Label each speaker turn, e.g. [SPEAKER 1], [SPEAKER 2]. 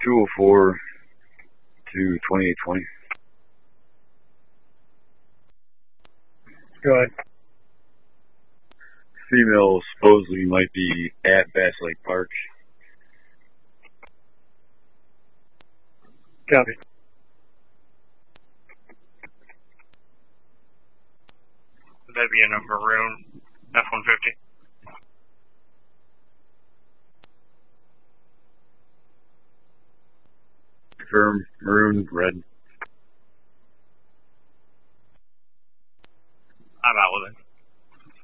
[SPEAKER 1] 204 to 2820.
[SPEAKER 2] Go ahead.
[SPEAKER 1] Female supposedly might be at Bass Lake Park.
[SPEAKER 2] Copy.
[SPEAKER 3] That'd be a maroon F-150.
[SPEAKER 1] Confirm, maroon, red.